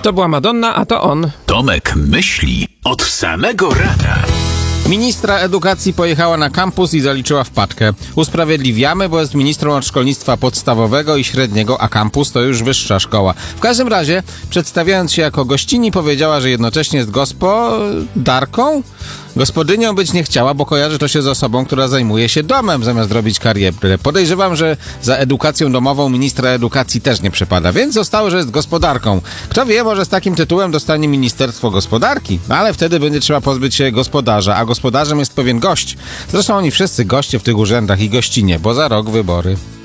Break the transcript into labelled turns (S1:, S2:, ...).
S1: To była Madonna, a to on.
S2: Tomek myśli od samego rana.
S3: Ministra edukacji pojechała na kampus i zaliczyła wpadkę. Usprawiedliwiamy, bo jest ministrą od szkolnictwa podstawowego i średniego, a kampus to już wyższa szkoła. W każdym razie, przedstawiając się jako gościni, powiedziała, że jednocześnie jest gospodarką. Gospodynią być nie chciała, bo kojarzy to się z osobą, która zajmuje się domem zamiast robić karierę. Podejrzewam, że za edukacją domową ministra edukacji też nie przepada, więc zostało, że jest gospodarką. Kto wie, może z takim tytułem dostanie Ministerstwo Gospodarki, ale wtedy będzie trzeba pozbyć się gospodarza, a gospodarzem jest pewien gość. Zresztą oni wszyscy goście w tych urzędach i gościnie, bo za rok wybory.